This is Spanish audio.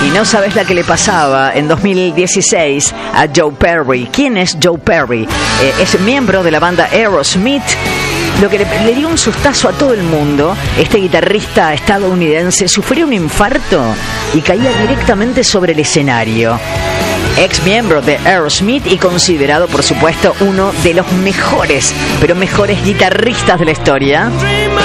Y no sabes la que le pasaba en 2016 a Joe Perry. ¿Quién es Joe Perry? Es miembro de la banda Aerosmith. Lo que le dio un sustazo a todo el mundo, este guitarrista estadounidense sufrió un infarto y caía directamente sobre el escenario. Ex miembro de Aerosmith y considerado, por supuesto, uno de los mejores, pero mejores guitarristas de la historia.